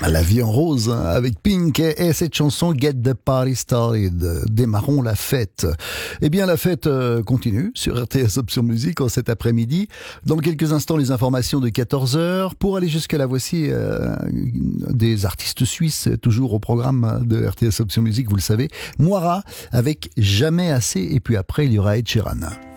La vie en rose hein, avec Pink et cette chanson Get the Party Started. Démarrons la fête. Eh bien la fête continue sur RTS Option Musique en cet après-midi. Dans quelques instants les informations de 14h. Pour aller jusqu'à la voici des artistes suisses toujours au programme de RTS Option Musique, vous le savez. Moira avec Jamais assez et puis après il y aura Ed Sheeran.